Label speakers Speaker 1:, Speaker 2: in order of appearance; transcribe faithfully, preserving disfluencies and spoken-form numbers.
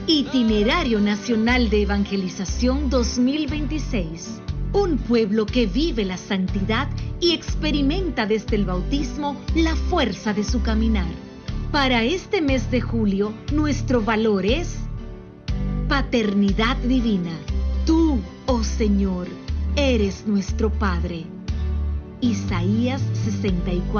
Speaker 1: Itinerario Nacional de Evangelización dos mil veintiséis. Un pueblo que vive la santidad y experimenta desde el bautismo la fuerza de su caminar. Para este mes de julio, nuestro valor es paternidad divina. Tú, oh Señor, eres nuestro Padre. Isaías sesenta y cuatro.